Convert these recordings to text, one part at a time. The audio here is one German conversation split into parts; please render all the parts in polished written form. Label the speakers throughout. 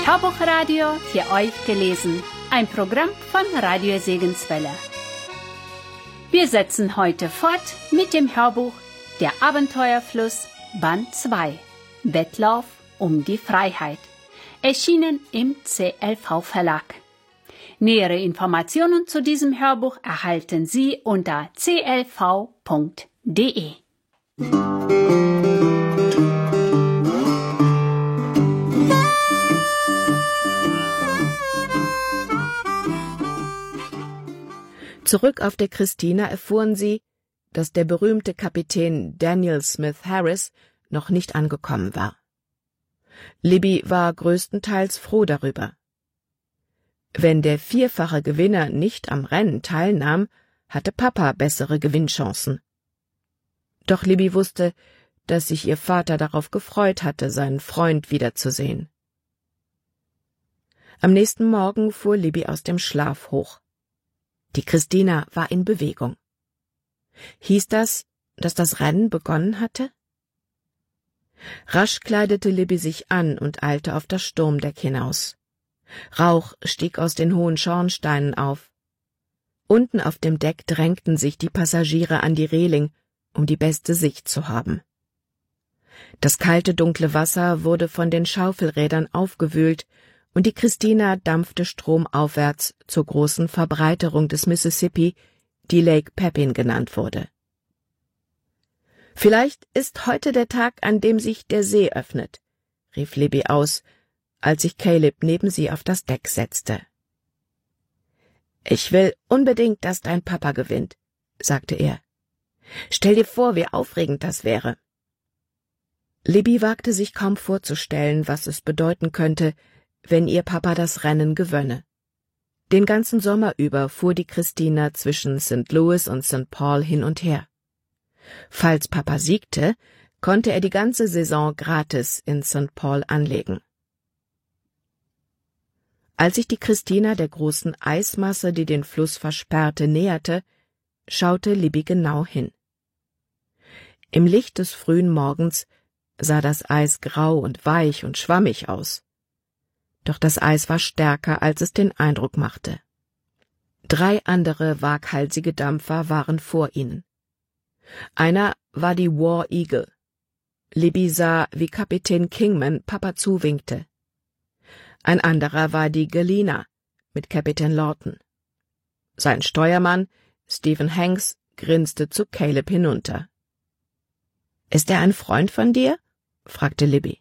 Speaker 1: Hörbuchradio für euch gelesen. Ein Programm von Radio Segenswelle. Wir setzen heute fort mit dem Hörbuch Der Abenteuerfluss Band 2. Wettlauf um die Freiheit. Erschienen im CLV Verlag. Nähere Informationen zu diesem Hörbuch erhalten Sie unter clv.de.
Speaker 2: Zurück auf der Christina erfuhren sie, dass der berühmte Kapitän Daniel Smith Harris noch nicht angekommen war. Libby war größtenteils froh darüber. Wenn der vierfache Gewinner nicht am Rennen teilnahm, hatte Papa bessere Gewinnchancen. Doch Libby wusste, dass sich ihr Vater darauf gefreut hatte, seinen Freund wiederzusehen. Am nächsten Morgen fuhr Libby aus dem Schlaf hoch. Die Christina war in Bewegung. Hieß das, dass das Rennen begonnen hatte? Rasch kleidete Libby sich an und eilte auf das Sturmdeck hinaus. Rauch stieg aus den hohen Schornsteinen auf. Unten auf dem Deck drängten sich die Passagiere an die Reling, um die beste Sicht zu haben. Das kalte, dunkle Wasser wurde von den Schaufelrädern aufgewühlt, und die Christina dampfte stromaufwärts zur großen Verbreiterung des Mississippi, die Lake Pepin genannt wurde. »Vielleicht ist heute der Tag, an dem sich der See öffnet«, rief Libby aus, als sich Caleb neben sie auf das Deck setzte. »Ich will unbedingt, dass dein Papa gewinnt«, sagte er. »Stell dir vor, wie aufregend das wäre.« Libby wagte sich kaum vorzustellen, was es bedeuten könnte, wenn ihr Papa das Rennen gewönne. Den ganzen Sommer über fuhr die Christina zwischen St. Louis und St. Paul hin und her. Falls Papa siegte, konnte er die ganze Saison gratis in St. Paul anlegen. Als sich die Christina der großen Eismasse, die den Fluss versperrte, näherte, schaute Libby genau hin. Im Licht des frühen Morgens sah das Eis grau und weich und schwammig aus. Doch das Eis war stärker, als es den Eindruck machte. 3 andere waghalsige Dampfer waren vor ihnen. Einer war die War Eagle. Libby sah, wie Kapitän Kingman Papa zuwinkte. Ein anderer war die Galena mit Kapitän Lawton. Sein Steuermann, Stephen Hanks, grinste zu Caleb hinunter. »Ist er ein Freund von dir?« fragte Libby.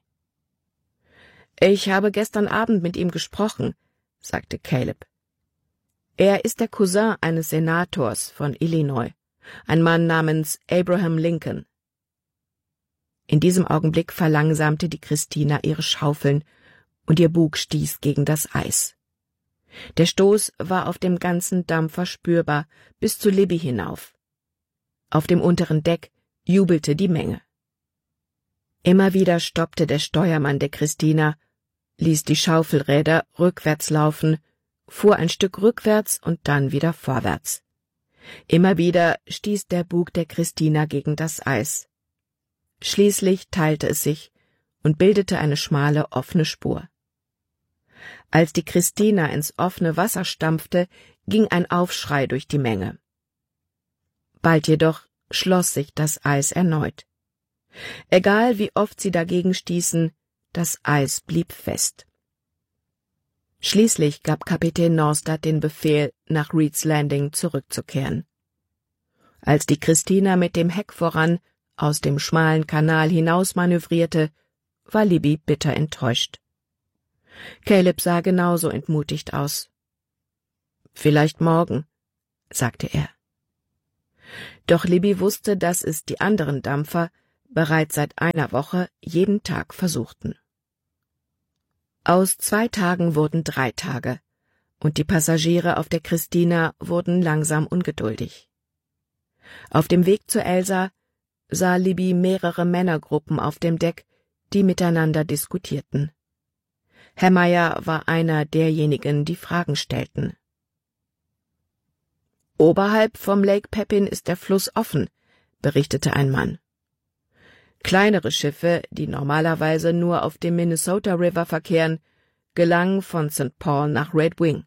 Speaker 2: »Ich habe gestern Abend mit ihm gesprochen«, sagte Caleb. »Er ist der Cousin eines Senators von Illinois, ein Mann namens Abraham Lincoln.« In diesem Augenblick verlangsamte die Christina ihre Schaufeln, und ihr Bug stieß gegen das Eis. Der Stoß war auf dem ganzen Dampfer spürbar, bis zu Libby hinauf. Auf dem unteren Deck jubelte die Menge. Immer wieder stoppte der Steuermann der Christina, ließ die Schaufelräder rückwärts laufen, fuhr ein Stück rückwärts und dann wieder vorwärts. Immer wieder stieß der Bug der Christina gegen das Eis. Schließlich teilte es sich und bildete eine schmale, offene Spur. Als die Christina ins offene Wasser stampfte, ging ein Aufschrei durch die Menge. Bald jedoch schloss sich das Eis erneut. Egal wie oft sie dagegen stießen, das Eis blieb fest. Schließlich gab Kapitän Norstad den Befehl, nach Reeds Landing zurückzukehren. Als die Christina mit dem Heck voran aus dem schmalen Kanal hinaus manövrierte, war Libby bitter enttäuscht. Caleb sah genauso entmutigt aus. »Vielleicht morgen«, sagte er. Doch Libby wusste, dass es die anderen Dampfer bereits seit einer Woche jeden Tag versuchten. Aus 2 Tagen wurden 3 Tage, und die Passagiere auf der Christina wurden langsam ungeduldig. Auf dem Weg zur Elsa sah Libby mehrere Männergruppen auf dem Deck, die miteinander diskutierten. Herr Meyer war einer derjenigen, die Fragen stellten. »Oberhalb vom Lake Pepin ist der Fluss offen«, berichtete ein Mann. Kleinere Schiffe, die normalerweise nur auf dem Minnesota River verkehren, gelangen von St. Paul nach Red Wing.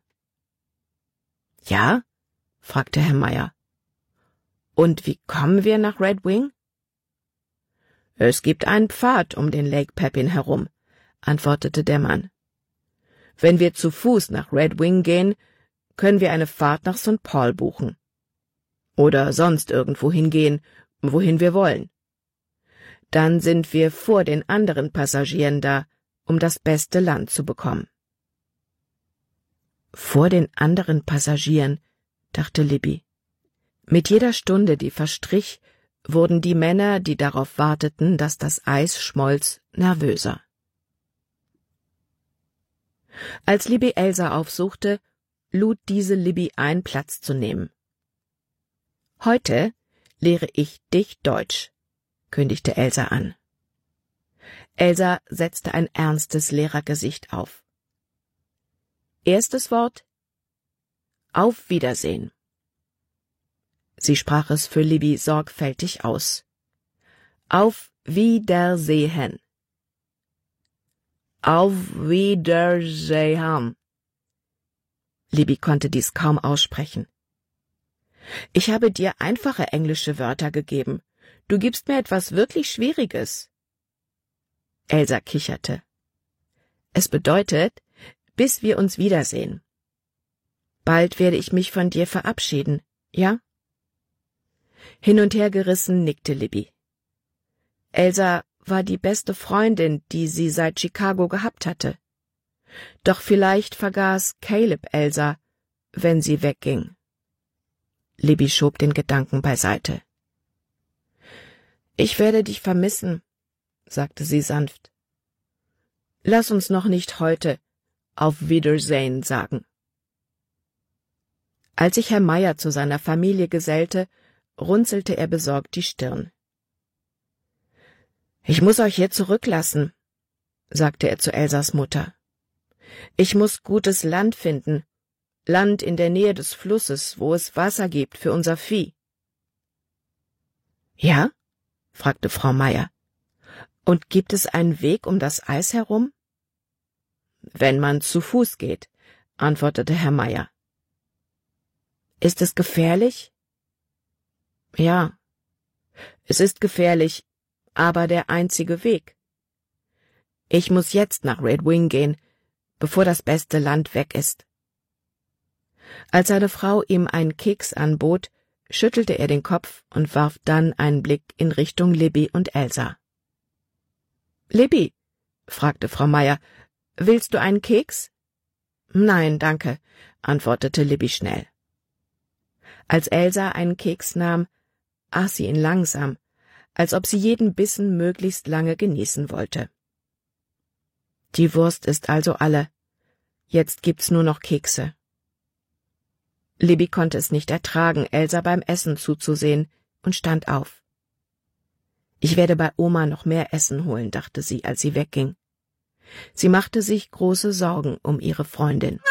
Speaker 2: Ja? Fragte Herr Meyer. Und wie kommen wir nach Red Wing? Es gibt einen Pfad um den Lake Pepin herum, antwortete der Mann. Wenn wir zu Fuß nach Red Wing gehen, können wir eine Fahrt nach St. Paul buchen. Oder sonst irgendwo hingehen, wohin wir wollen. Dann sind wir vor den anderen Passagieren da, um das beste Land zu bekommen. Vor den anderen Passagieren, dachte Libby. Mit jeder Stunde, die verstrich, wurden die Männer, die darauf warteten, dass das Eis schmolz, nervöser. Als Libby Elsa aufsuchte, lud diese Libby ein, Platz zu nehmen. »Heute lehre ich dich Deutsch«, kündigte Elsa an. Elsa setzte ein ernstes Lehrergesicht auf. Erstes Wort: Auf Wiedersehen. Sie sprach es für Libby sorgfältig aus. Auf Wiedersehen. Auf Wiedersehen. Libby konnte dies kaum aussprechen. Ich habe dir einfache englische Wörter gegeben. Du gibst mir etwas wirklich Schwieriges. Elsa kicherte. Es bedeutet, bis wir uns wiedersehen. Bald werde ich mich von dir verabschieden, ja? Hin und her gerissen nickte Libby. Elsa war die beste Freundin, die sie seit Chicago gehabt hatte. Doch vielleicht vergaß Caleb Elsa, wenn sie wegging. Libby schob den Gedanken beiseite. Ich werde dich vermissen, sagte sie sanft. Lass uns noch nicht heute auf Wiedersehen sagen. Als sich Herr Meyer zu seiner Familie gesellte, runzelte er besorgt die Stirn. »Ich muss euch hier zurücklassen«, sagte er zu Elsas Mutter. »Ich muss gutes Land finden, Land in der Nähe des Flusses, wo es Wasser gibt für unser Vieh.« »Ja?« fragte Frau Meyer. »Und gibt es einen Weg um das Eis herum?« »Wenn man zu Fuß geht«, antwortete Herr Meyer. »Ist es gefährlich?« »Ja, es ist gefährlich, aber der einzige Weg. Ich muss jetzt nach Red Wing gehen, bevor das beste Land weg ist.« Als seine Frau ihm einen Keks anbot, schüttelte er den Kopf und warf dann einen Blick in Richtung Libby und Elsa. »Libby«, fragte Frau Meyer, »willst du einen Keks?« »Nein, danke«, antwortete Libby schnell. Als Elsa einen Keks nahm, aß sie ihn langsam, als ob sie jeden Bissen möglichst lange genießen wollte. »Die Wurst ist also alle. Jetzt gibt's nur noch Kekse.« Libby konnte es nicht ertragen, Elsa beim Essen zuzusehen, und stand auf. »Ich werde bei Oma noch mehr Essen holen«, dachte sie, als sie wegging. Sie machte sich große Sorgen um ihre Freundin.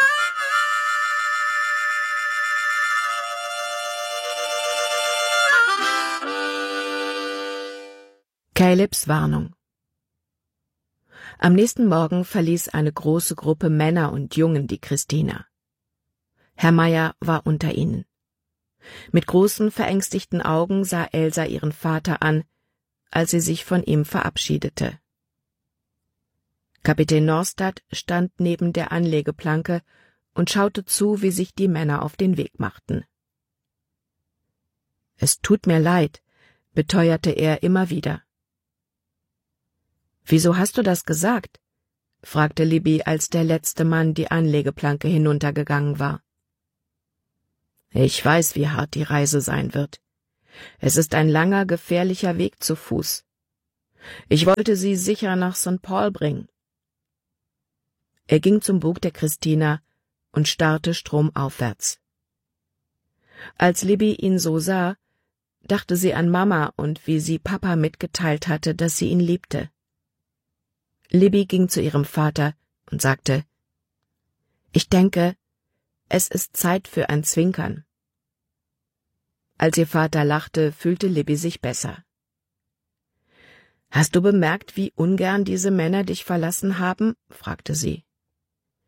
Speaker 2: Calebs Warnung. Am nächsten Morgen verließ eine große Gruppe Männer und Jungen die Christina. Herr Meyer war unter ihnen. Mit großen, verängstigten Augen sah Elsa ihren Vater an, als sie sich von ihm verabschiedete. Kapitän Norstad stand neben der Anlegeplanke und schaute zu, wie sich die Männer auf den Weg machten. »Es tut mir leid«, beteuerte er immer wieder. »Wieso hast du das gesagt?« fragte Libby, als der letzte Mann die Anlegeplanke hinuntergegangen war. »Ich weiß, wie hart die Reise sein wird. Es ist ein langer, gefährlicher Weg zu Fuß. Ich wollte sie sicher nach St. Paul bringen.« Er ging zum Bug der Christina und starrte stromaufwärts. Als Libby ihn so sah, dachte sie an Mama und wie sie Papa mitgeteilt hatte, dass sie ihn liebte. Libby ging zu ihrem Vater und sagte, »Ich denke, es ist Zeit für ein Zwinkern.« Als ihr Vater lachte, fühlte Libby sich besser. »Hast du bemerkt, wie ungern diese Männer dich verlassen haben?« fragte sie.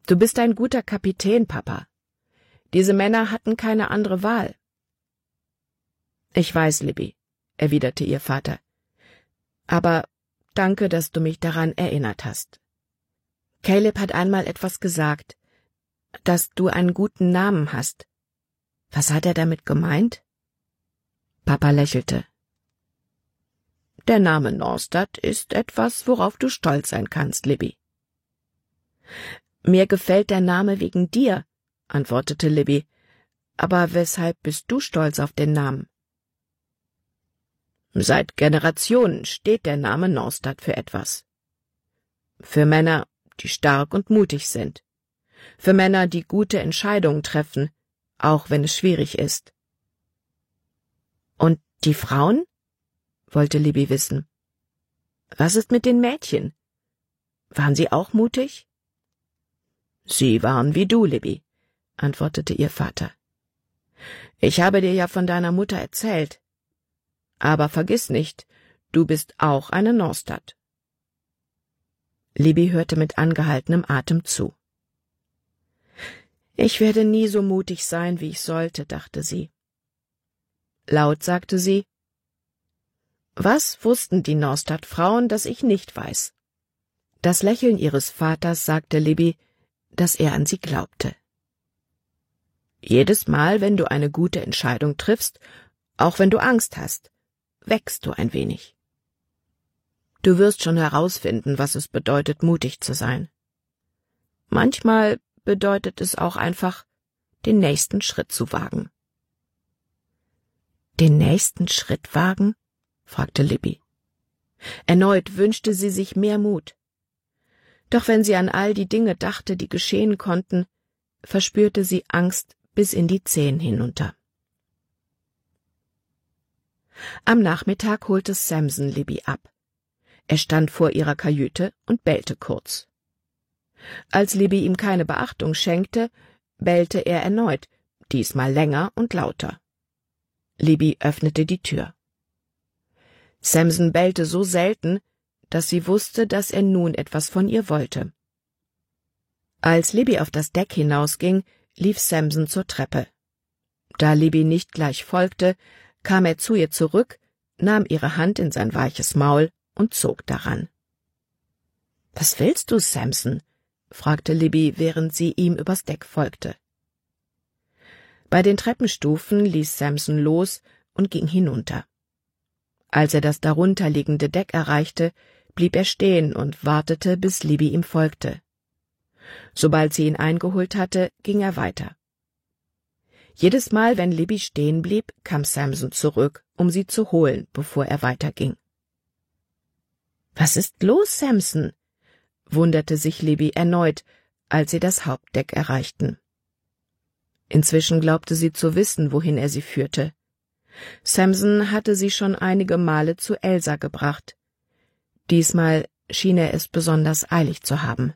Speaker 2: Du bist ein guter Kapitän, Papa. Diese Männer hatten keine andere Wahl. Ich weiß, Libby, erwiderte ihr Vater. Aber danke, dass du mich daran erinnert hast. Caleb hat einmal etwas gesagt, dass du einen guten Namen hast. Was hat er damit gemeint? Papa lächelte. Der Name Norstad ist etwas, worauf du stolz sein kannst, Libby. Mir gefällt der Name wegen dir, antwortete Libby. Aber weshalb bist du stolz auf den Namen? Seit Generationen steht der Name Norstad für etwas. Für Männer, die stark und mutig sind. Für Männer, die gute Entscheidungen treffen, auch wenn es schwierig ist. Und die Frauen? Wollte Libby wissen. Was ist mit den Mädchen? Waren sie auch mutig? Sie waren wie du, Libby, antwortete ihr Vater. Ich habe dir ja von deiner Mutter erzählt. Aber vergiss nicht, du bist auch eine Norstad. Libby hörte mit angehaltenem Atem zu. Ich werde nie so mutig sein, wie ich sollte, dachte sie. Laut sagte sie, was wussten die Norstad-Frauen, das ich nicht weiß? Das Lächeln ihres Vaters sagte Libby, dass er an sie glaubte. Jedes Mal, wenn du eine gute Entscheidung triffst, auch wenn du Angst hast, wächst du ein wenig. Du wirst schon herausfinden, was es bedeutet, mutig zu sein. Manchmal bedeutet es auch einfach, den nächsten Schritt zu wagen. Den nächsten Schritt wagen? Fragte Libby. Erneut wünschte sie sich mehr Mut. Doch wenn sie an all die Dinge dachte, die geschehen konnten, verspürte sie Angst bis in die Zehen hinunter. Am Nachmittag holte Samson Libby ab. Er stand vor ihrer Kajüte und bellte kurz. Als Libby ihm keine Beachtung schenkte, bellte er erneut, diesmal länger und lauter. Libby öffnete die Tür. Samson bellte so selten, dass sie wusste, dass er nun etwas von ihr wollte. Als Libby auf das Deck hinausging, lief Samson zur Treppe. Da Libby nicht gleich folgte, kam er zu ihr zurück, nahm ihre Hand in sein weiches Maul und zog daran. »Was willst du, Samson?« fragte Libby, während sie ihm übers Deck folgte. Bei den Treppenstufen ließ Samson los und ging hinunter. Als er das darunterliegende Deck erreichte, blieb er stehen und wartete, bis Libby ihm folgte. Sobald sie ihn eingeholt hatte, ging er weiter. Jedes Mal, wenn Libby stehen blieb, kam Samson zurück, um sie zu holen, bevor er weiterging. »Was ist los, Samson?« wunderte sich Libby erneut, als sie das Hauptdeck erreichten. Inzwischen glaubte sie zu wissen, wohin er sie führte. Samson hatte sie schon einige Male zu Elsa gebracht. Diesmal schien er es besonders eilig zu haben.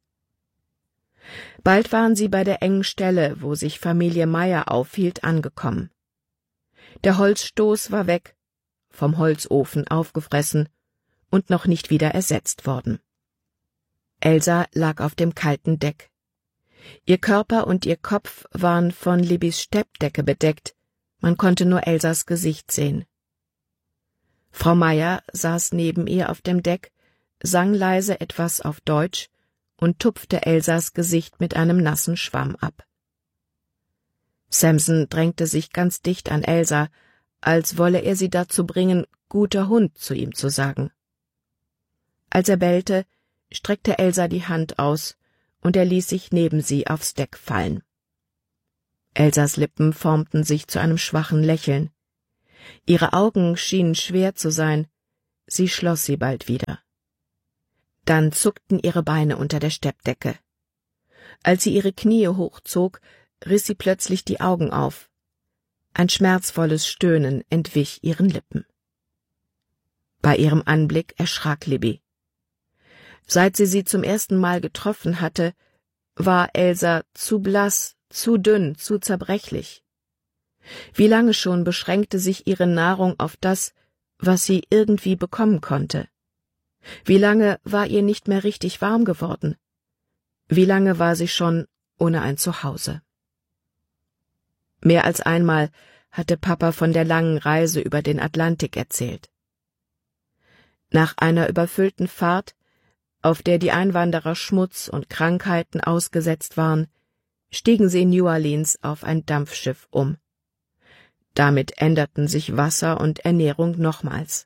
Speaker 2: Bald waren sie bei der engen Stelle, wo sich Familie Meyer aufhielt, angekommen. Der Holzstoß war weg, vom Holzofen aufgefressen und noch nicht wieder ersetzt worden. Elsa lag auf dem kalten Deck. Ihr Körper und ihr Kopf waren von Libbys Steppdecke bedeckt, man konnte nur Elsas Gesicht sehen. Frau Meyer saß neben ihr auf dem Deck, sang leise etwas auf Deutsch und tupfte Elsas Gesicht mit einem nassen Schwamm ab. Samson drängte sich ganz dicht an Elsa, als wolle er sie dazu bringen, »guter Hund« zu ihm zu sagen. Als er bellte, streckte Elsa die Hand aus, und er ließ sich neben sie aufs Deck fallen. Elsas Lippen formten sich zu einem schwachen Lächeln. Ihre Augen schienen schwer zu sein, sie schloss sie bald wieder. Dann zuckten ihre Beine unter der Steppdecke. Als sie ihre Knie hochzog, riss sie plötzlich die Augen auf. Ein schmerzvolles Stöhnen entwich ihren Lippen. Bei ihrem Anblick erschrak Libby. Seit sie zum ersten Mal getroffen hatte, war Elsa zu blass, zu dünn, zu zerbrechlich. Wie lange schon beschränkte sich ihre Nahrung auf das, was sie irgendwie bekommen konnte? Wie lange war ihr nicht mehr richtig warm geworden? Wie lange war sie schon ohne ein Zuhause? Mehr als einmal hatte Papa von der langen Reise über den Atlantik erzählt. Nach einer überfüllten Fahrt, auf der die Einwanderer Schmutz und Krankheiten ausgesetzt waren, stiegen sie in New Orleans auf ein Dampfschiff um. Damit änderten sich Wasser und Ernährung nochmals.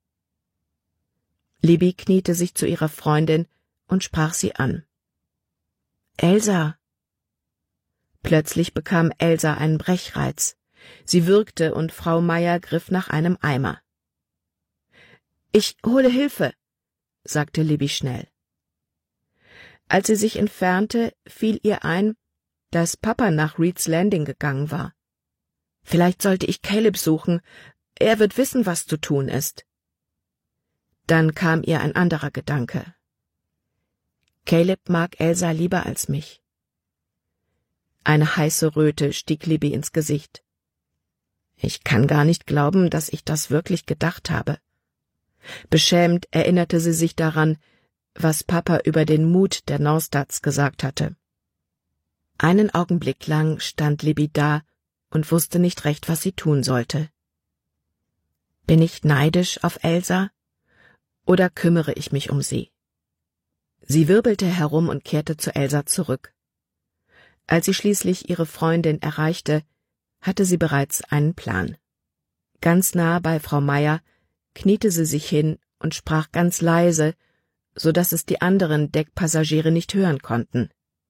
Speaker 2: Libby kniete sich zu ihrer Freundin und sprach sie an. »Elsa!« Plötzlich bekam Elsa einen Brechreiz. Sie würgte und Frau Meyer griff nach einem Eimer. »Ich hole Hilfe«, sagte Libby schnell. Als sie sich entfernte, fiel ihr ein, dass Papa nach Reeds Landing gegangen war. Vielleicht sollte ich Caleb suchen, er wird wissen, was zu tun ist. Dann kam ihr ein anderer Gedanke. Caleb mag Elsa lieber als mich. Eine heiße Röte stieg Libby ins Gesicht. Ich kann gar nicht glauben, dass ich das wirklich gedacht habe. Beschämt erinnerte sie sich daran, was Papa über den Mut der Norstadts gesagt hatte. Einen Augenblick lang stand Libby da und wusste nicht recht, was sie tun sollte. Bin ich neidisch auf Elsa oder kümmere ich mich um sie? Sie wirbelte herum und kehrte zu Elsa zurück. Als sie schließlich ihre Freundin erreichte, hatte sie bereits einen Plan. Ganz nah bei Frau Meyer kniete sie sich hin und sprach ganz leise, so dass es die anderen Deckpassagiere nicht hören konnten.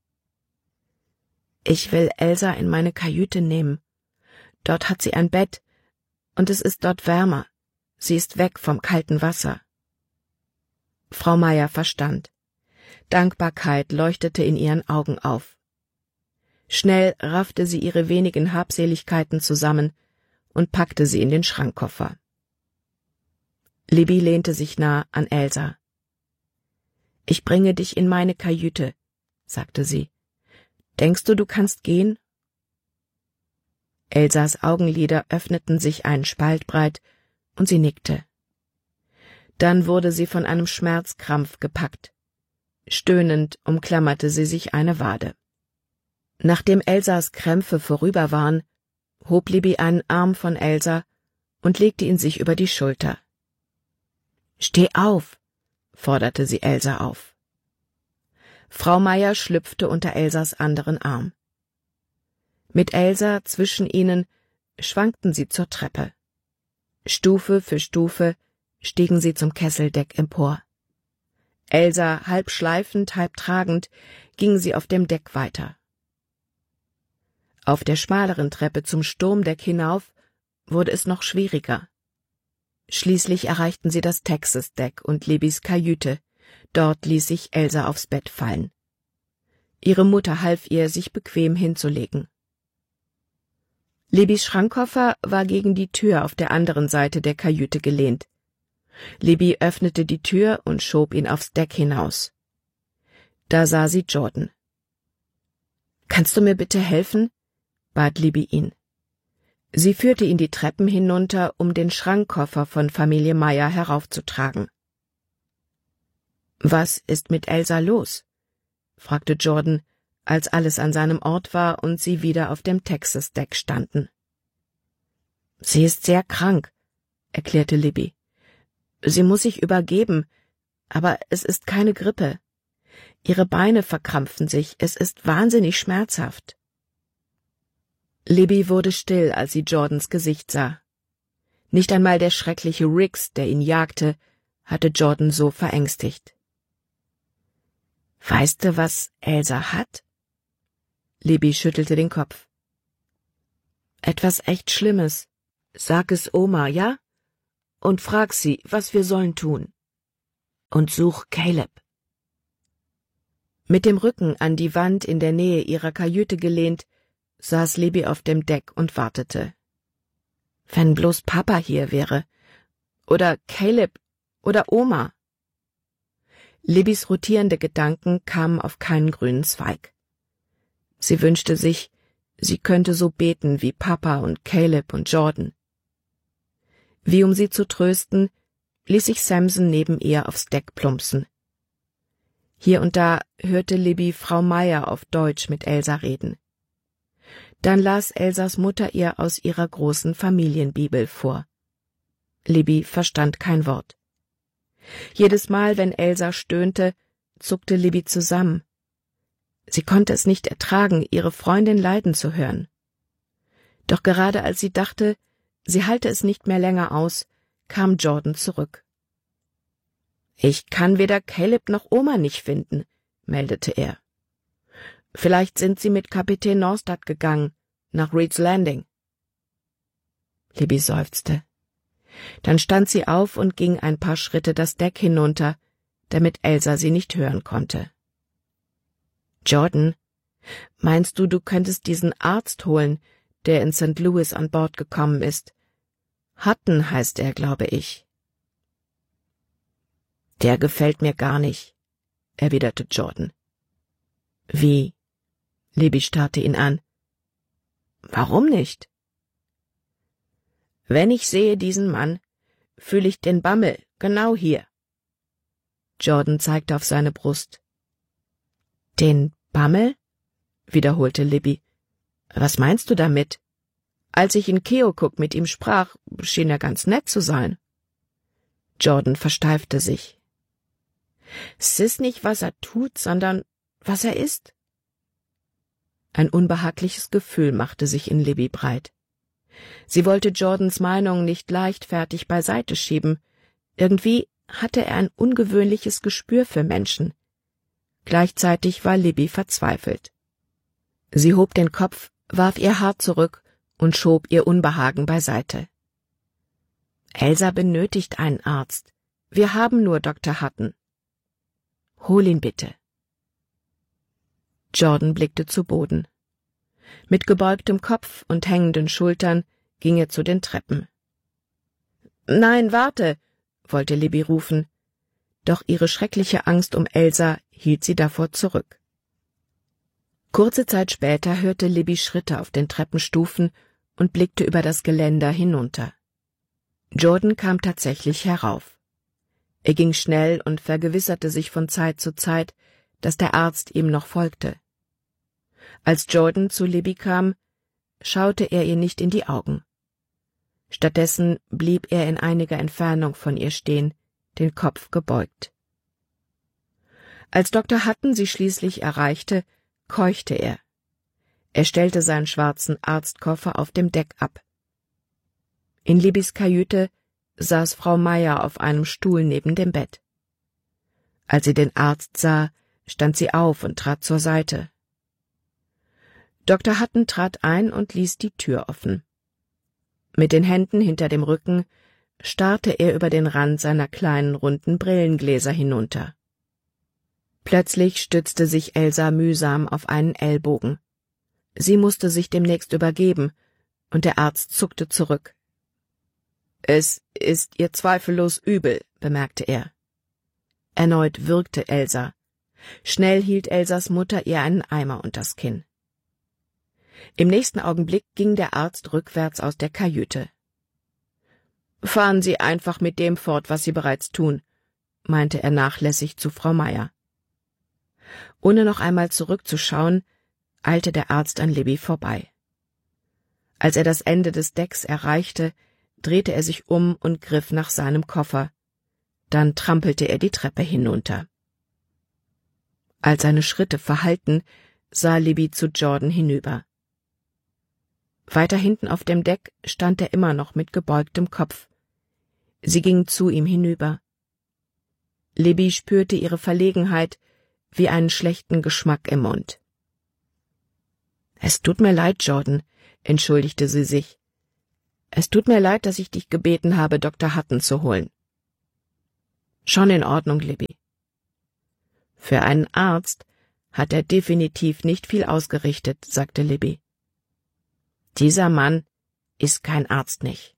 Speaker 2: Ich will Elsa in meine Kajüte nehmen. Dort hat sie ein Bett, und es ist dort wärmer. Sie ist weg vom kalten Wasser. Frau Meyer verstand. Dankbarkeit leuchtete in ihren Augen auf. Schnell raffte sie ihre wenigen Habseligkeiten zusammen und packte sie in den Schrankkoffer. Libby lehnte sich nah an Elsa. »Ich bringe dich in meine Kajüte«, sagte sie. »Denkst du, du kannst gehen?« Elsas Augenlider öffneten sich einen Spalt breit, und sie nickte. Dann wurde sie von einem Schmerzkrampf gepackt. Stöhnend umklammerte sie sich eine Wade. Nachdem Elsas Krämpfe vorüber waren, hob Libby einen Arm von Elsa und legte ihn sich über die Schulter. »Steh auf«, forderte sie Elsa auf. Frau Meyer schlüpfte unter Elsas anderen Arm. Mit Elsa zwischen ihnen schwankten sie zur Treppe. Stufe für Stufe stiegen sie zum Kesseldeck empor. Elsa, halb schleifend, halb tragend, ging sie auf dem Deck weiter. Auf der schmaleren Treppe zum Sturmdeck hinauf wurde es noch schwieriger. Schließlich erreichten sie das Texas-Deck und Libbys Kajüte. Dort ließ sich Elsa aufs Bett fallen. Ihre Mutter half ihr, sich bequem hinzulegen. Libbys Schrankkoffer war gegen die Tür auf der anderen Seite der Kajüte gelehnt. Libby öffnete die Tür und schob ihn aufs Deck hinaus. Da sah sie Jordan. »Kannst du mir bitte helfen?« bat Libby ihn. Sie führte ihn die Treppen hinunter, um den Schrankkoffer von Familie Meyer heraufzutragen. »Was ist mit Elsa los?« fragte Jordan, als alles an seinem Ort war und sie wieder auf dem Texas-Deck standen. »Sie ist sehr krank«, erklärte Libby. »Sie muss sich übergeben, aber es ist keine Grippe. Ihre Beine verkrampfen sich, es ist wahnsinnig schmerzhaft.« Libby wurde still, als sie Jordans Gesicht sah. Nicht einmal der schreckliche Riggs, der ihn jagte, hatte Jordan so verängstigt. »Weißt du, was Elsa hat?« Libby schüttelte den Kopf. »Etwas echt Schlimmes. Sag es Oma, ja? Und frag sie, was wir sollen tun. Und such Caleb.« Mit dem Rücken an die Wand in der Nähe ihrer Kajüte gelehnt, saß Libby auf dem Deck und wartete. Wenn bloß Papa hier wäre. Oder Caleb. Oder Oma. Libbys rotierende Gedanken kamen auf keinen grünen Zweig. Sie wünschte sich, sie könnte so beten wie Papa und Caleb und Jordan. Wie um sie zu trösten, ließ sich Samson neben ihr aufs Deck plumpsen. Hier und da hörte Libby Frau Meyer auf Deutsch mit Elsa reden. Dann las Elsas Mutter ihr aus ihrer großen Familienbibel vor. Libby verstand kein Wort. Jedes Mal, wenn Elsa stöhnte, zuckte Libby zusammen. Sie konnte es nicht ertragen, ihre Freundin leiden zu hören. Doch gerade als sie dachte, sie halte es nicht mehr länger aus, kam Jordan zurück. »Ich kann weder Caleb noch Oma nicht finden«, meldete er. »Vielleicht sind sie mit Kapitän Norstad gegangen, nach Reed's Landing.« Libby seufzte. Dann stand sie auf und ging ein paar Schritte das Deck hinunter, damit Elsa sie nicht hören konnte. »Jordan, meinst du, du könntest diesen Arzt holen, der in St. Louis an Bord gekommen ist? Hutton heißt er, glaube ich.« »Der gefällt mir gar nicht«, erwiderte Jordan. »Wie?« Libby starrte ihn an. »Warum nicht?« »Wenn ich sehe diesen Mann, fühle ich den Bammel, genau hier.« Jordan zeigte auf seine Brust. »Den Bammel?« wiederholte Libby. »Was meinst du damit? Als ich in Keokuk mit ihm sprach, schien er ganz nett zu sein.« Jordan versteifte sich. »Es ist nicht, was er tut, sondern was er ist.« Ein unbehagliches Gefühl machte sich in Libby breit. Sie wollte Jordans Meinung nicht leichtfertig beiseite schieben. Irgendwie hatte er ein ungewöhnliches Gespür für Menschen. Gleichzeitig war Libby verzweifelt. Sie hob den Kopf, warf ihr Haar zurück und schob ihr Unbehagen beiseite. »Elsa benötigt einen Arzt. Wir haben nur Dr. Hutton.« »Hol ihn bitte.« Jordan blickte zu Boden. Mit gebeugtem Kopf und hängenden Schultern ging er zu den Treppen. »Nein, warte«, wollte Libby rufen, doch ihre schreckliche Angst um Elsa hielt sie davor zurück. Kurze Zeit später hörte Libby Schritte auf den Treppenstufen und blickte über das Geländer hinunter. Jordan kam tatsächlich herauf. Er ging schnell und vergewisserte sich von Zeit zu Zeit, dass der Arzt ihm noch folgte. Als Jordan zu Libby kam, schaute er ihr nicht in die Augen. Stattdessen blieb er in einiger Entfernung von ihr stehen, den Kopf gebeugt. Als Dr. Hutton sie schließlich erreichte, keuchte er. Er stellte seinen schwarzen Arztkoffer auf dem Deck ab. In Libbys Kajüte saß Frau Meyer auf einem Stuhl neben dem Bett. Als sie den Arzt sah, stand sie auf und trat zur Seite. Dr. Hutton trat ein und ließ die Tür offen. Mit den Händen hinter dem Rücken starrte er über den Rand seiner kleinen runden Brillengläser hinunter. Plötzlich stützte sich Elsa mühsam auf einen Ellbogen. Sie musste sich demnächst übergeben, und der Arzt zuckte zurück. »Es ist ihr zweifellos übel«, bemerkte er. Erneut würgte Elsa. Schnell hielt Elsas Mutter ihr einen Eimer unters Kinn. Im nächsten Augenblick ging der Arzt rückwärts aus der Kajüte. »Fahren Sie einfach mit dem fort, was Sie bereits tun«, meinte er nachlässig zu Frau Meyer. Ohne noch einmal zurückzuschauen, eilte der Arzt an Libby vorbei. Als er das Ende des Decks erreichte, drehte er sich um und griff nach seinem Koffer. Dann trampelte er die Treppe hinunter. Als seine Schritte verhallten, sah Libby zu Jordan hinüber. Weiter hinten auf dem Deck stand er immer noch mit gebeugtem Kopf. Sie ging zu ihm hinüber. Libby spürte ihre Verlegenheit wie einen schlechten Geschmack im Mund. »Es tut mir leid, Jordan«, entschuldigte sie sich. »Es tut mir leid, dass ich dich gebeten habe, Dr. Hutton zu holen.« »Schon in Ordnung, Libby.« »Für einen Arzt hat er definitiv nicht viel ausgerichtet«, sagte Libby. »Dieser Mann ist kein Arzt nicht.«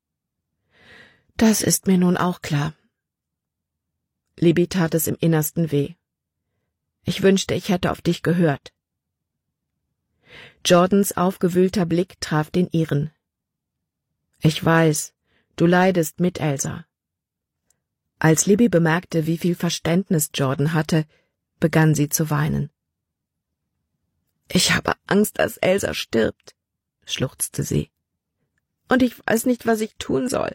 Speaker 2: »Das ist mir nun auch klar.« Libby tat es im Innersten weh. »Ich wünschte, ich hätte auf dich gehört.« Jordans aufgewühlter Blick traf den ihren. »Ich weiß, du leidest mit Elsa.« Als Libby bemerkte, wie viel Verständnis Jordan hatte, begann sie zu weinen. »Ich habe Angst, dass Elsa stirbt«, schluchzte sie. »Und ich weiß nicht, was ich tun soll.«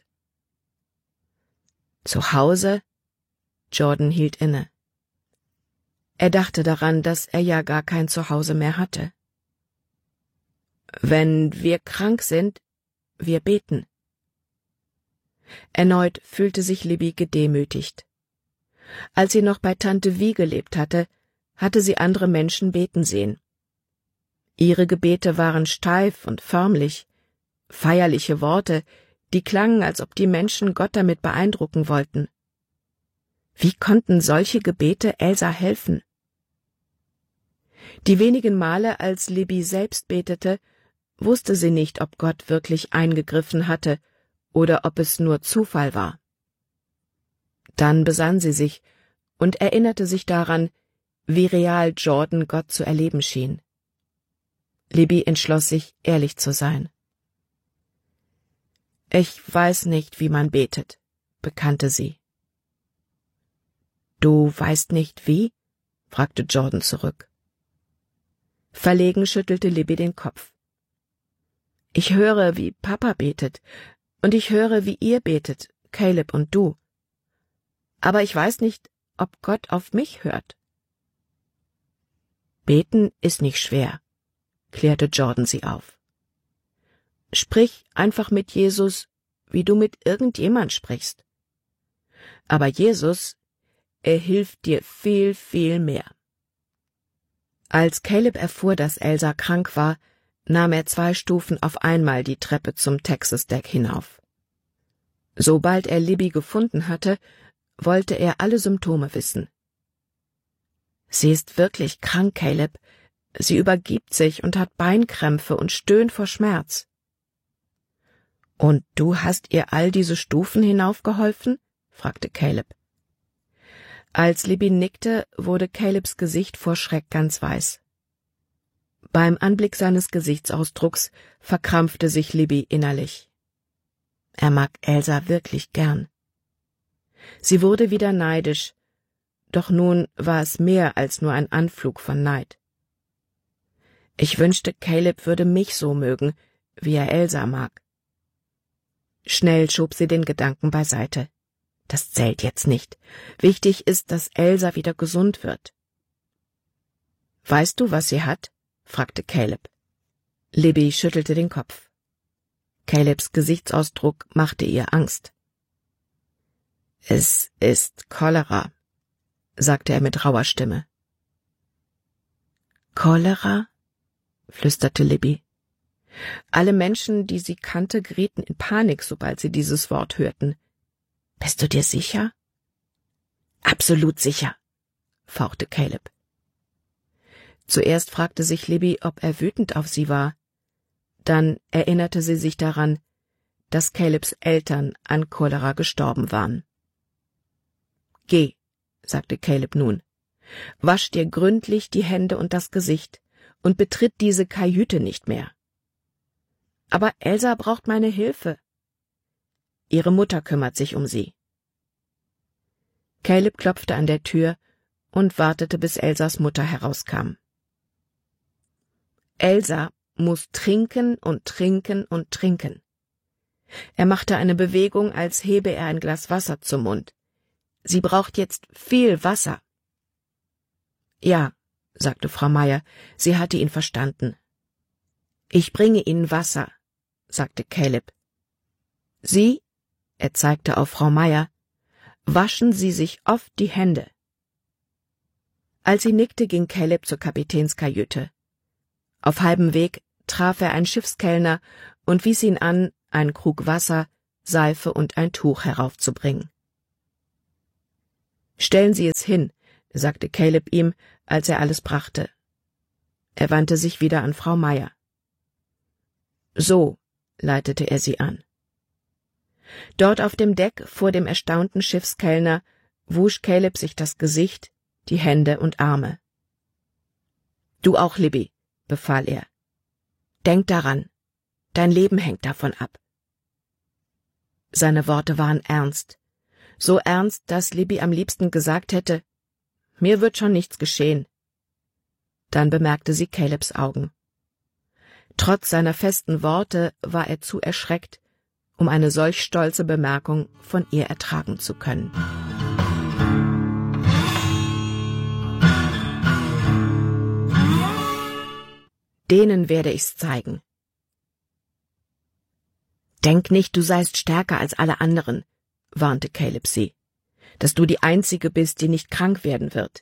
Speaker 2: »Zu Hause?« Jordan hielt inne. Er dachte daran, dass er ja gar kein Zuhause mehr hatte. »Wenn wir krank sind, wir beten.« Erneut fühlte sich Libby gedemütigt. Als sie noch bei Tante Vie gelebt hatte, hatte sie andere Menschen beten sehen. Ihre Gebete waren steif und förmlich, feierliche Worte, die klangen, als ob die Menschen Gott damit beeindrucken wollten. Wie konnten solche Gebete Elsa helfen? Die wenigen Male, als Libby selbst betete, wusste sie nicht, ob Gott wirklich eingegriffen hatte oder ob es nur Zufall war. Dann besann sie sich und erinnerte sich daran, wie real Jordan Gott zu erleben schien. Libby entschloss sich, ehrlich zu sein. »Ich weiß nicht, wie man betet«, bekannte sie. »Du weißt nicht, wie?« fragte Jordan zurück. Verlegen schüttelte Libby den Kopf. »Ich höre, wie Papa betet, und ich höre, wie ihr betet, Caleb und du. Aber ich weiß nicht, ob Gott auf mich hört.« »Beten ist nicht schwer«, klärte Jordan sie auf. »Sprich einfach mit Jesus, wie du mit irgendjemand sprichst. Aber Jesus, er hilft dir viel, viel mehr.« Als Caleb erfuhr, dass Elsa krank war, nahm er 2 Stufen auf einmal die Treppe zum Texas Deck hinauf. Sobald er Libby gefunden hatte, wollte er alle Symptome wissen. »Sie ist wirklich krank, Caleb. Sie übergibt sich und hat Beinkrämpfe und stöhnt vor Schmerz.« »Und du hast ihr all diese Stufen hinaufgeholfen?« fragte Caleb. Als Libby nickte, wurde Calebs Gesicht vor Schreck ganz weiß. Beim Anblick seines Gesichtsausdrucks verkrampfte sich Libby innerlich. Er mag Elsa wirklich gern. Sie wurde wieder neidisch, doch nun war es mehr als nur ein Anflug von Neid. Ich wünschte, Caleb würde mich so mögen, wie er Elsa mag. Schnell schob sie den Gedanken beiseite. Das zählt jetzt nicht. Wichtig ist, dass Elsa wieder gesund wird. »Weißt du, was sie hat?« fragte Caleb. Libby schüttelte den Kopf. Calebs Gesichtsausdruck machte ihr Angst. »Es ist Cholera«, sagte er mit rauer Stimme. »Cholera?« flüsterte Libby. Alle Menschen, die sie kannte, gerieten in Panik, sobald sie dieses Wort hörten. »Bist du dir sicher?« »Absolut sicher«, fauchte Caleb. Zuerst fragte sich Libby, ob er wütend auf sie war. Dann erinnerte sie sich daran, dass Calebs Eltern an Cholera gestorben waren. »Geh«, sagte Caleb nun, »wasch dir gründlich die Hände und das Gesicht und betritt diese Kajüte nicht mehr.« »Aber Elsa braucht meine Hilfe.« »Ihre Mutter kümmert sich um sie.« Caleb klopfte an der Tür und wartete, bis Elsas Mutter herauskam. »Elsa muss trinken und trinken und trinken.« Er machte eine Bewegung, als hebe er ein Glas Wasser zum Mund. »Sie braucht jetzt viel Wasser.« »Ja«, sagte Frau Meier, sie hatte ihn verstanden. »Ich bringe Ihnen Wasser«, sagte Caleb. »Sie«, er zeigte auf Frau Meier, »waschen Sie sich oft die Hände.« Als sie nickte, ging Caleb zur Kapitänskajüte. Auf halbem Weg traf er einen Schiffskellner und wies ihn an, einen Krug Wasser, Seife und ein Tuch heraufzubringen. »Stellen Sie es hin«, sagte Caleb ihm, als er alles brachte. Er wandte sich wieder an Frau Meier. »So«, leitete er sie an. Dort auf dem Deck vor dem erstaunten Schiffskellner wusch Caleb sich das Gesicht, die Hände und Arme. »Du auch, Libby«, befahl er. »Denk daran, dein Leben hängt davon ab.« Seine Worte waren ernst, so ernst, dass Libby am liebsten gesagt hätte, Mir wird schon nichts geschehen. Dann bemerkte sie Calebs Augen. Trotz seiner festen Worte war er zu erschreckt, um eine solch stolze Bemerkung von ihr ertragen zu können. Denen werde ich's zeigen. Denk nicht, du seist stärker als alle anderen, warnte Caleb sie, dass du die Einzige bist, die nicht krank werden wird.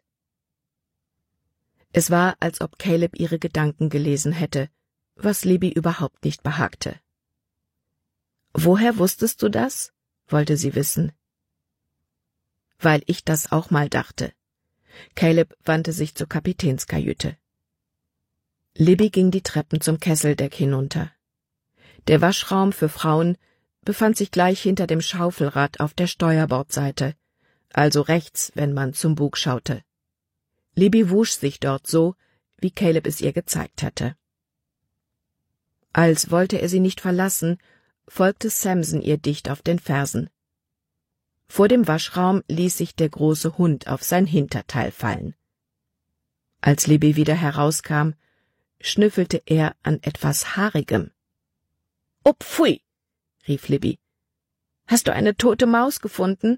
Speaker 2: Es war, als ob Caleb ihre Gedanken gelesen hätte, was Libby überhaupt nicht behagte. »Woher wusstest du das?« wollte sie wissen. »Weil ich das auch mal dachte.« Caleb wandte sich zur Kapitänskajüte. Libby ging die Treppen zum Kesseldeck hinunter. Der Waschraum für Frauen befand sich gleich hinter dem Schaufelrad auf der Steuerbordseite, also rechts, wenn man zum Bug schaute. Libby wusch sich dort so, wie Caleb es ihr gezeigt hatte. Als wollte er sie nicht verlassen, folgte Samson ihr dicht auf den Fersen. Vor dem Waschraum ließ sich der große Hund auf sein Hinterteil fallen. Als Libby wieder herauskam, schnüffelte er an etwas Haarigem. »Oh, pfui«, rief Libby. »Hast du eine tote Maus gefunden?«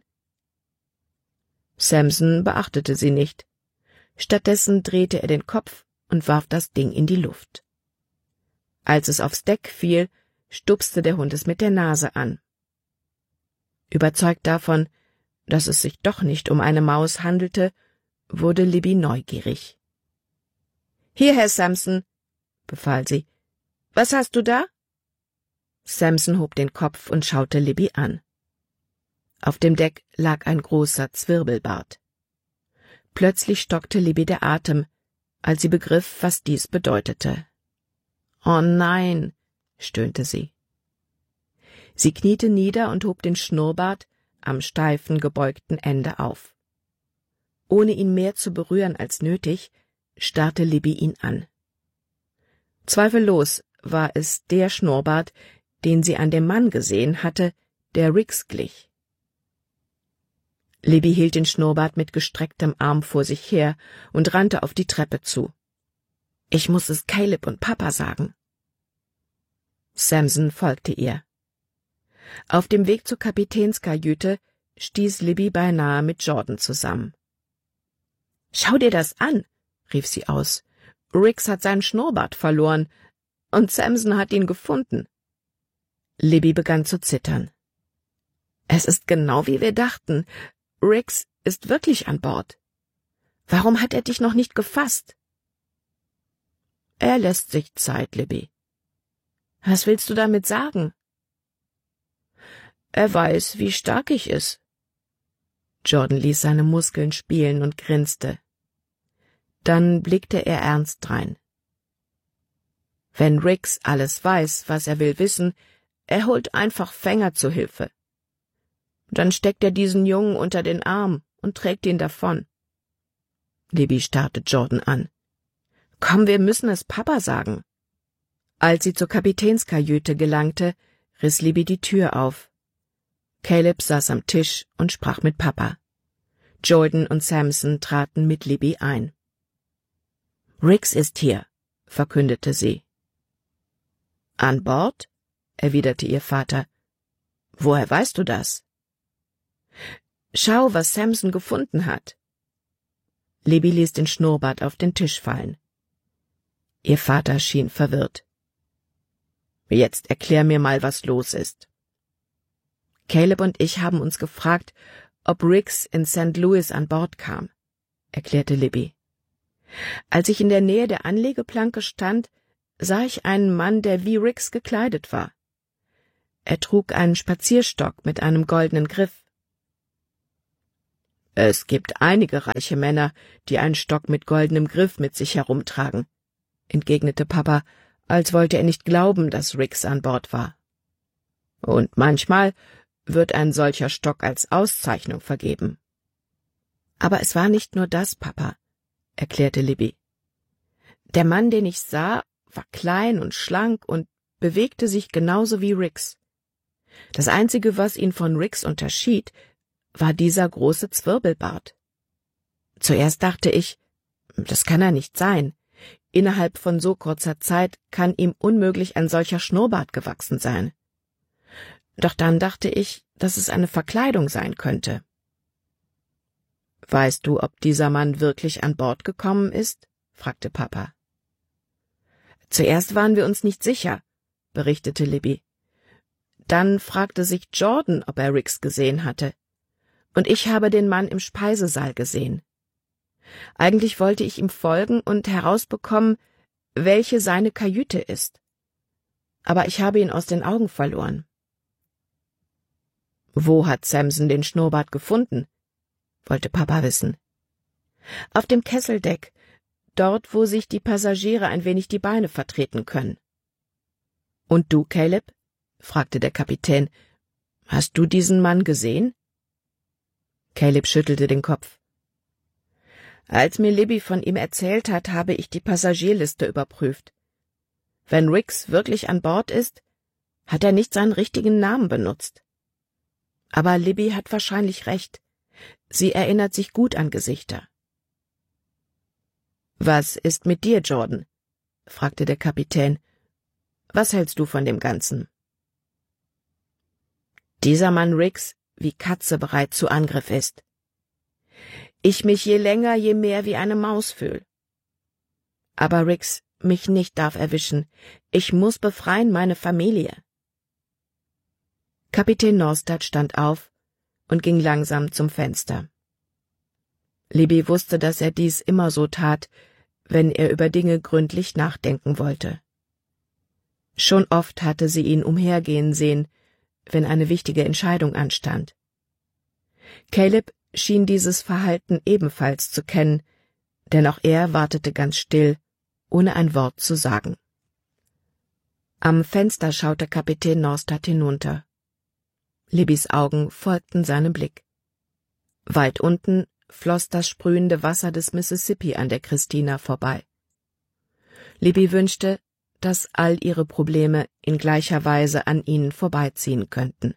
Speaker 2: Samson beachtete sie nicht. Stattdessen drehte er den Kopf und warf das Ding in die Luft. Als es aufs Deck fiel, stupste der Hund es mit der Nase an. Überzeugt davon, dass es sich doch nicht um eine Maus handelte, wurde Libby neugierig. »Hierher, Samson«, befahl sie. »Was hast du da?« Samson hob den Kopf und schaute Libby an. Auf dem Deck lag ein großer Zwirbelbart. Plötzlich stockte Libby der Atem, als sie begriff, was dies bedeutete. »Oh nein«, stöhnte sie. Sie kniete nieder und hob den Schnurrbart am steifen, gebeugten Ende auf. Ohne ihn mehr zu berühren als nötig, starrte Libby ihn an. Zweifellos war es der Schnurrbart, den sie an dem Mann gesehen hatte, der Rix glich. Libby hielt den Schnurrbart mit gestrecktem Arm vor sich her und rannte auf die Treppe zu. »Ich muss es Caleb und Papa sagen.« Samson folgte ihr. Auf dem Weg zur Kapitänskajüte stieß Libby beinahe mit Jordan zusammen. »Schau dir das an«, rief sie aus. »Rix hat seinen Schnurrbart verloren, und Samson hat ihn gefunden.« Libby begann zu zittern. »Es ist genau wie wir dachten. Rix ist wirklich an Bord. Warum hat er dich noch nicht gefasst?« »Er lässt sich Zeit, Libby.« »Was willst du damit sagen?« »Er weiß, wie stark ich ist.« Jordan ließ seine Muskeln spielen und grinste. Dann blickte er ernst drein. »Wenn Rix alles weiß, was er will wissen, er holt einfach Fänger zu Hilfe. Dann steckt er diesen Jungen unter den Arm und trägt ihn davon.« Libby starrte Jordan an. »Komm, wir müssen es Papa sagen.« Als sie zur Kapitänskajüte gelangte, riss Libby die Tür auf. Caleb saß am Tisch und sprach mit Papa. Jordan und Samson traten mit Libby ein. »Rix ist hier«, verkündete sie. »An Bord?«, erwiderte ihr Vater. »Woher weißt du das?« »Schau, was Samson gefunden hat.« Libby ließ den Schnurrbart auf den Tisch fallen. Ihr Vater schien verwirrt. »Jetzt erklär mir mal, was los ist.« »Caleb und ich haben uns gefragt, ob Rix in St. Louis an Bord kam«, erklärte Libby. »Als ich in der Nähe der Anlegeplanke stand, sah ich einen Mann, der wie Rix gekleidet war. Er trug einen Spazierstock mit einem goldenen Griff.« »Es gibt einige reiche Männer, die einen Stock mit goldenem Griff mit sich herumtragen«, entgegnete Papa, als wollte er nicht glauben, dass Rix an Bord war. »Und manchmal wird ein solcher Stock als Auszeichnung vergeben.« »Aber es war nicht nur das, Papa«, erklärte Libby. »Der Mann, den ich sah, war klein und schlank und bewegte sich genauso wie Rix. Das Einzige, was ihn von Rix unterschied, war dieser große Zwirbelbart.« Zuerst dachte ich, das kann er nicht sein. Innerhalb von so kurzer Zeit kann ihm unmöglich ein solcher Schnurrbart gewachsen sein. Doch dann dachte ich, dass es eine Verkleidung sein könnte. »Weißt du, ob dieser Mann wirklich an Bord gekommen ist?« fragte Papa. »Zuerst waren wir uns nicht sicher«, berichtete Libby. »Dann fragte sich Jordan, ob er Rix gesehen hatte. Und ich habe den Mann im Speisesaal gesehen. Eigentlich wollte ich ihm folgen und herausbekommen, welche seine Kajüte ist. Aber ich habe ihn aus den Augen verloren.« »Wo hat Samson den Schnurrbart gefunden?« wollte Papa wissen. »Auf dem Kesseldeck, dort, wo sich die Passagiere ein wenig die Beine vertreten können.« »Und du, Caleb?« fragte der Kapitän. »Hast du diesen Mann gesehen?« Caleb schüttelte den Kopf. »Als mir Libby von ihm erzählt hat, habe ich die Passagierliste überprüft. Wenn Rix wirklich an Bord ist, hat er nicht seinen richtigen Namen benutzt. Aber Libby hat wahrscheinlich recht. Sie erinnert sich gut an Gesichter.« »Was ist mit dir, Jordan?« fragte der Kapitän. »Was hältst du von dem Ganzen?« »Dieser Mann Rix wie Katze bereit zu Angriff ist. Ich mich je länger, je mehr wie eine Maus fühl. Aber Rix mich nicht darf erwischen. Ich muss befreien meine Familie.« Kapitän Norstad stand auf und ging langsam zum Fenster. Libby wusste, dass er dies immer so tat, wenn er über Dinge gründlich nachdenken wollte. Schon oft hatte sie ihn umhergehen sehen, wenn eine wichtige Entscheidung anstand. Caleb schien dieses Verhalten ebenfalls zu kennen, denn auch er wartete ganz still, ohne ein Wort zu sagen. Am Fenster schaute Kapitän Norstad hinunter. Libbys Augen folgten seinem Blick. Weit unten floss das sprühende Wasser des Mississippi an der Christina vorbei. Libby wünschte, dass all ihre Probleme in gleicher Weise an ihnen vorbeiziehen könnten.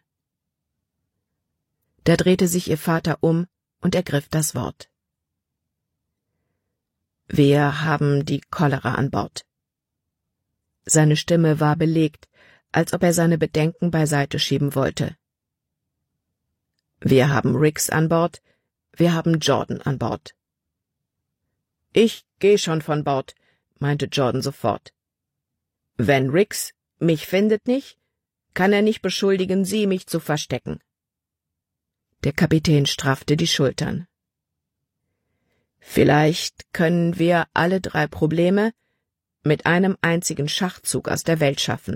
Speaker 2: Da drehte sich ihr Vater um und ergriff das Wort. »Wir haben die Cholera an Bord.« Seine Stimme war belegt, als ob er seine Bedenken beiseite schieben wollte. »Wir haben Rix an Bord, wir haben Jordan an Bord.« »Ich geh schon von Bord«, meinte Jordan sofort. »Wenn Rix mich findet nicht, kann er nicht beschuldigen, Sie mich zu verstecken.« Der Kapitän straffte die Schultern. »Vielleicht können wir alle 3 Probleme mit einem einzigen Schachzug aus der Welt schaffen.«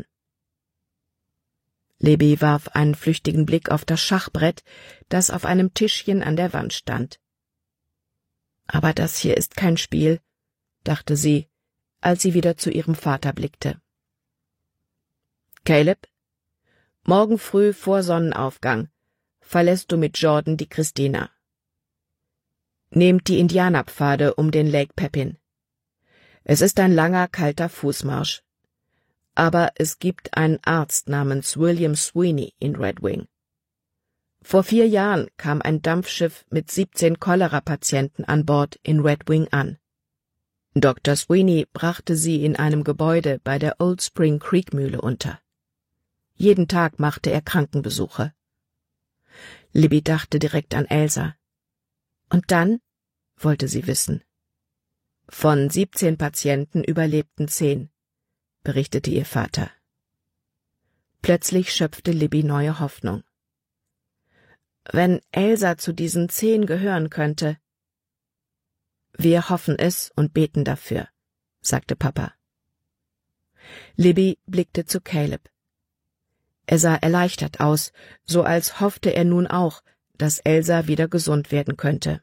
Speaker 2: Libby warf einen flüchtigen Blick auf das Schachbrett, das auf einem Tischchen an der Wand stand. »Aber das hier ist kein Spiel«, dachte sie, als sie wieder zu ihrem Vater blickte. »Caleb, morgen früh vor Sonnenaufgang verlässt du mit Jordan die Christina. Nehmt die Indianerpfade um den Lake Pepin. Es ist ein langer, kalter Fußmarsch. Aber es gibt einen Arzt namens William Sweeney in Red Wing. Vor 4 Jahren kam ein Dampfschiff mit 17 Cholera-Patienten an Bord in Red Wing an. Dr. Sweeney brachte sie in einem Gebäude bei der Old Spring Creek Mühle unter. Jeden Tag machte er Krankenbesuche. Libby dachte direkt an Elsa. Und dann wollte sie wissen. Von 17 Patienten überlebten 10, berichtete ihr Vater. Plötzlich schöpfte Libby neue Hoffnung. Wenn Elsa zu diesen 10 gehören könnte. Wir hoffen es und beten dafür, sagte Papa. Libby blickte zu Caleb. Er sah erleichtert aus, so als hoffte er nun auch, dass Elsa wieder gesund werden könnte.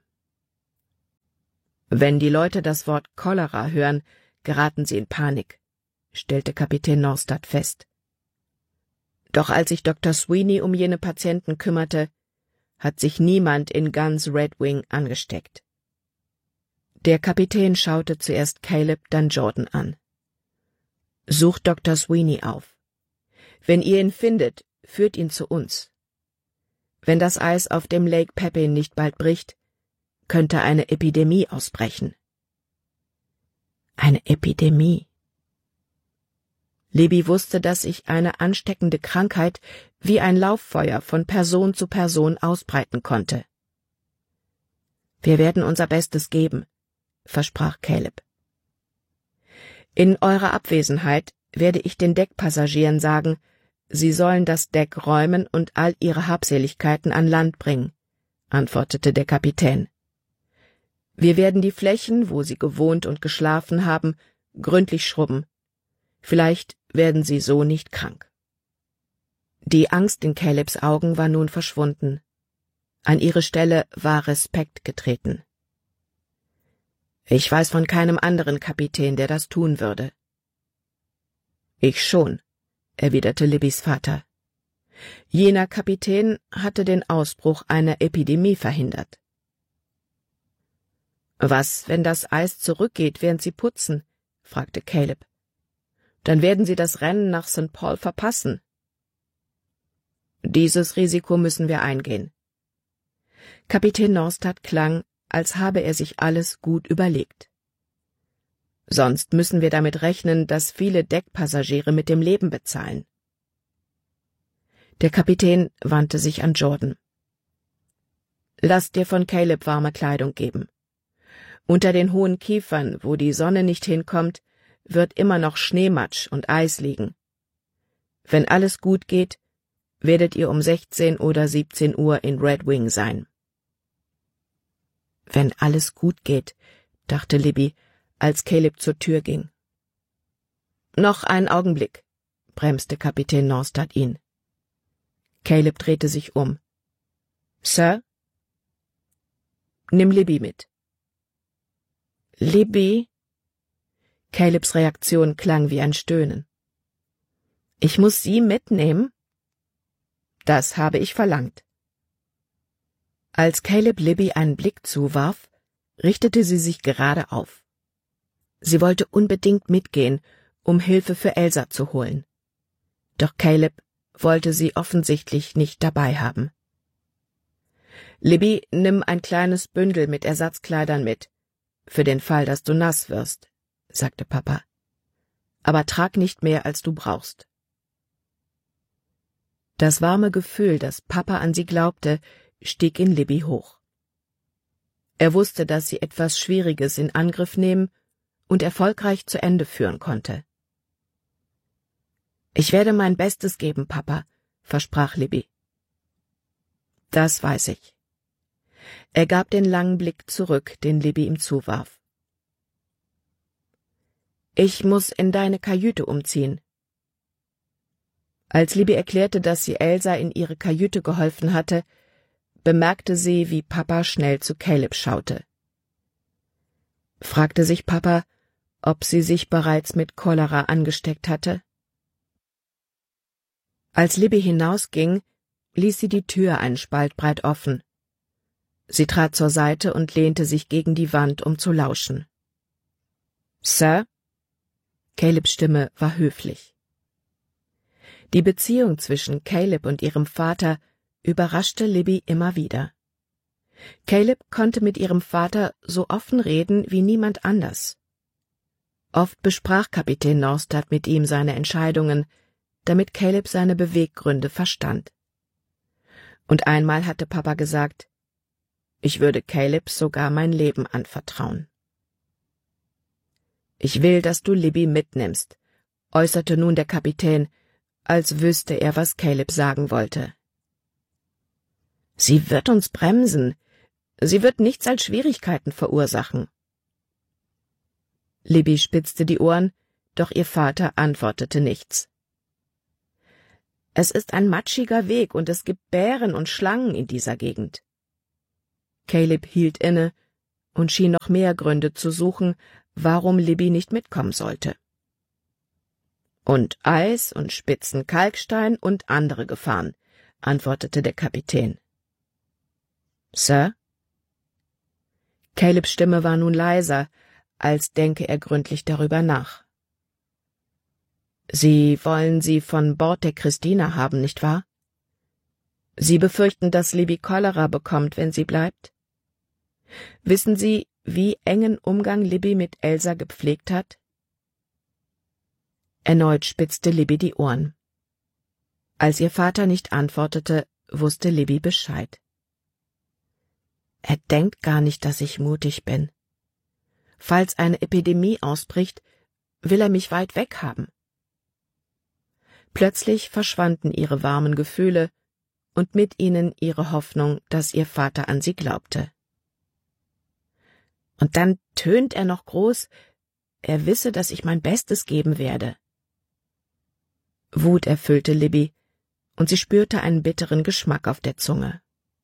Speaker 2: Wenn die Leute das Wort Cholera hören, geraten sie in Panik, stellte Kapitän Norstad fest. Doch als sich Dr. Sweeney um jene Patienten kümmerte, hat sich niemand in ganz Red Wing angesteckt. Der Kapitän schaute zuerst Caleb, dann Jordan an. Sucht Dr. Sweeney auf. Wenn ihr ihn findet, führt ihn zu uns. Wenn das Eis auf dem Lake Pepin nicht bald bricht, könnte eine Epidemie ausbrechen. Eine Epidemie. Libby wusste, dass sich eine ansteckende Krankheit wie ein Lauffeuer von Person zu Person ausbreiten konnte. »Wir werden unser Bestes geben«, versprach Caleb. »In eurer Abwesenheit werde ich den Deckpassagieren sagen, sie sollen das Deck räumen und all ihre Habseligkeiten an Land bringen«, antwortete der Kapitän. »Wir werden die Flächen, wo sie gewohnt und geschlafen haben, gründlich schrubben. Vielleicht werden sie so nicht krank.« Die Angst in Calebs Augen war nun verschwunden. An ihre Stelle war Respekt getreten. »Ich weiß von keinem anderen Kapitän, der das tun würde.« »Ich schon«, erwiderte Libbys Vater. »Jener Kapitän hatte den Ausbruch einer Epidemie verhindert.« »Was, wenn das Eis zurückgeht, während sie putzen?« fragte Caleb. »Dann werden sie das Rennen nach St. Paul verpassen.« »Dieses Risiko müssen wir eingehen.« Kapitän Norstad klang, als habe er sich alles gut überlegt. »Sonst müssen wir damit rechnen, dass viele Deckpassagiere mit dem Leben bezahlen.« Der Kapitän wandte sich an Jordan. »Lass dir von Caleb warme Kleidung geben. Unter den hohen Kiefern, wo die Sonne nicht hinkommt, wird immer noch Schneematsch und Eis liegen. Wenn alles gut geht, werdet ihr um 16 oder 17 Uhr in Red Wing sein.« »Wenn alles gut geht«, dachte Libby, als Caleb zur Tür ging. »Noch einen Augenblick«, bremste Kapitän Norstad ihn. Caleb drehte sich um. »Sir?« »Nimm Libby mit.« »Libby?« Calebs Reaktion klang wie ein Stöhnen. »Ich muss Sie mitnehmen?« »Das habe ich verlangt.« Als Caleb Libby einen Blick zuwarf, richtete sie sich gerade auf. Sie wollte unbedingt mitgehen, um Hilfe für Elsa zu holen. Doch Caleb wollte sie offensichtlich nicht dabei haben. »Libby, nimm ein kleines Bündel mit Ersatzkleidern mit, für den Fall, dass du nass wirst«, sagte Papa. »Aber trag nicht mehr, als du brauchst.« Das warme Gefühl, dass Papa an sie glaubte, stieg in Libby hoch. Er wusste, dass sie etwas Schwieriges in Angriff nehmen und erfolgreich zu Ende führen konnte. »Ich werde mein Bestes geben, Papa«, versprach Libby. »Das weiß ich.« Er gab den langen Blick zurück, den Libby ihm zuwarf. »Ich muss in deine Kajüte umziehen.« Als Libby erklärte, dass sie Elsa in ihre Kajüte geholfen hatte, bemerkte sie, wie Papa schnell zu Caleb schaute. Fragte sich Papa, ob sie sich bereits mit Cholera angesteckt hatte? Als Libby hinausging, ließ sie die Tür einen Spalt breit offen. Sie trat zur Seite und lehnte sich gegen die Wand, um zu lauschen. »Sir?« Calebs Stimme war höflich. Die Beziehung zwischen Caleb und ihrem Vater überraschte Libby immer wieder. Caleb konnte mit ihrem Vater so offen reden wie niemand anders. Oft besprach Kapitän Norstad mit ihm seine Entscheidungen, damit Caleb seine Beweggründe verstand. Und einmal hatte Papa gesagt, ich würde Caleb sogar mein Leben anvertrauen. »Ich will, dass du Libby mitnimmst«, äußerte nun der Kapitän, als wüsste er, was Caleb sagen wollte. »Sie wird uns bremsen. Sie wird nichts als Schwierigkeiten verursachen.« Libby spitzte die Ohren, doch ihr Vater antwortete nichts. »Es ist ein matschiger Weg und es gibt Bären und Schlangen in dieser Gegend.« Caleb hielt inne und schien noch mehr Gründe zu suchen, warum Libby nicht mitkommen sollte. »Und Eis und spitzen Kalkstein und andere Gefahren«, antwortete der Kapitän. »Sir?« Calebs Stimme war nun leiser, als denke er gründlich darüber nach. »Sie wollen sie von Bord der Christina haben, nicht wahr? Sie befürchten, dass Libby Cholera bekommt, wenn sie bleibt? Wissen Sie, wie engen Umgang Libby mit Elsa gepflegt hat? Erneut spitzte Libby die Ohren. Als ihr Vater nicht antwortete, wusste Libby Bescheid. Er denkt gar nicht, dass ich mutig bin. Falls eine Epidemie ausbricht, will er mich weit weg haben. Plötzlich verschwanden ihre warmen Gefühle und mit ihnen ihre Hoffnung, dass ihr Vater an sie glaubte. Und dann tönt er noch groß, er wisse, dass ich mein Bestes geben werde. Wut erfüllte Libby, und sie spürte einen bitteren Geschmack auf der Zunge.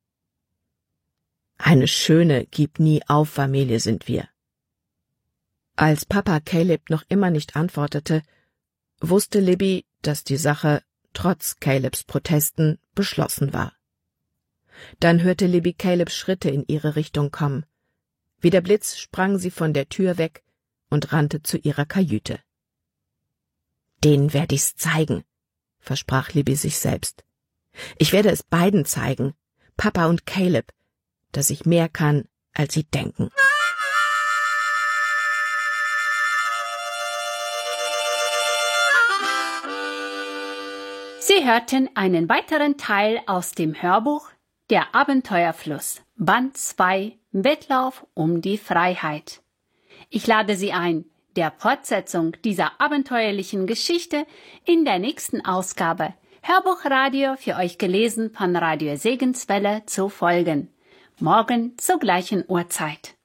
Speaker 2: Eine schöne, Gib-nie-auf-Familie sind wir. Als Papa Caleb noch immer nicht antwortete, wusste Libby, dass die Sache, trotz Calebs Protesten, beschlossen war. Dann hörte Libby Calebs Schritte in ihre Richtung kommen. Wie der Blitz sprang sie von der Tür weg und rannte zu ihrer Kajüte. »Denen werde ich's zeigen«, versprach Libby sich selbst. »Ich werde es beiden zeigen, Papa und Caleb, dass ich mehr kann, als sie denken.«
Speaker 1: Sie hörten einen weiteren Teil aus dem Hörbuch Der Abenteuerfluss, Band 2, Wettlauf um die Freiheit. Ich lade Sie ein, der Fortsetzung dieser abenteuerlichen Geschichte in der nächsten Ausgabe Hörbuchradio für euch gelesen von Radio Segenswelle zu folgen. Morgen zur gleichen Uhrzeit.